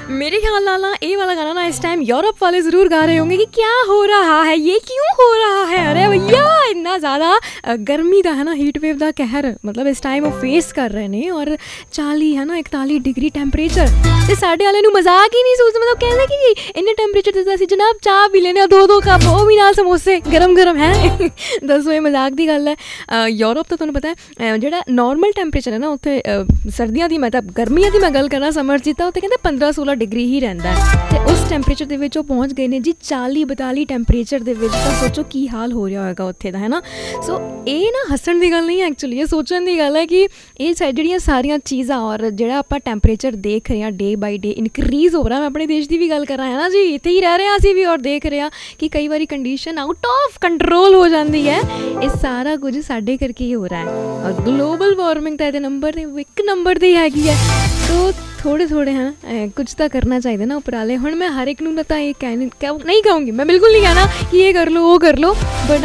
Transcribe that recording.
मेरे ख्याल नाल ना ये वाला गाना ना इस टाइम यूरोप वाले ज़रूर गा रहे होंगे कि क्या हो रहा है, ये क्यों हो रहा है। अरे भैया इन्ना ज़्यादा गर्मी का है ना, हीट वेव का कहर मतलब इस टाइम वो फेस कर रहे हैं। और 40 है ना 41 डिग्री टैंपरेचर ते साढ़े वाले नूं मजाक ही नहीं सोचते, मतलब कहते कि इन्ने टैंपरेचर ते असीं जनाब चाह पी लेने 2-2 कप, वो भी नाल समोसे गरम गरम है। दसो ये मजाक की गल है। यूरोप तो तुहानूं पता है जिहड़ा नॉर्मल टैंपरेचर है ना उत्थे सर्दियां दी मतलब गर्मियां की मैं गल करा समर दी तो उत्थे कहंदे 15-16 डिग्री ही रहिंदा है। ते उस टैंपरेचर दे विच ओह पहुंच गए ने जी 40-42 टैंपरेचर दे विच। तां सोचो की हाल हो रहा होएगा उत्थे दा, है ना। सो ये ना हस्सण दी गल नहीं है, एक्चुअली ये सोचण दी गल है कि ये जिहड़ियां सारियां चीज़ां और जिहड़ा आपां टैंपरेचर देख रहे हैं डे बाई डे इनक्रीज हो रहा। मैं अपने देश की भी गल करा है ना जी, इत्थे ही रह रहे हैं असीं भी और देख रहे हैं कि कई बारी कंडीशन आउट ऑफ कंट्रोल हो जाती है। ये सारा कुछ साडे करके ही हो रहा है और ग्लोबल वार्मिंग तो ये नंबर एक नंबर ते ही हैगी है। तो थोड़े थोड़े हैं कुछ तो करना चाहिए ना उपराले। हुण मैं हर एक नूं तां ये नहीं कहूँगी, मैं बिल्कुल नहीं कहना कि ये कर लो वो कर लो, बट